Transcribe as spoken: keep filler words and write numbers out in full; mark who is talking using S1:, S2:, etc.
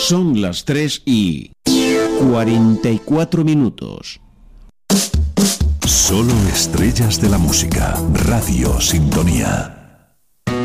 S1: Son las tres y cuarenta y cuatro minutos.
S2: Solo estrellas de la música. Radio Sintonía.